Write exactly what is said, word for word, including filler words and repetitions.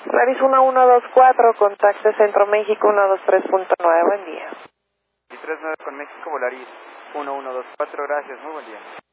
Volaris uno uno dos cuatro, contacto Centro México uno dos tres punto nueve, buen día. Y tres nueve con México, Volaris uno uno dos cuatro, gracias, muy buen día.